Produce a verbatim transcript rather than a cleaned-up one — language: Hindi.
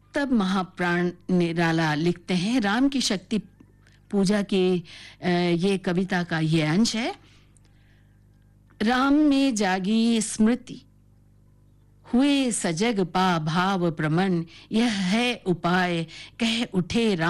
तब महाप्राण निराला लिखते हैं, राम की शक्ति पूजा की ये कविता का ये अंश है। राम में जागी स्मृति, हुए सजग पा भाव प्रमन, यह है उपाय, कह उठे राम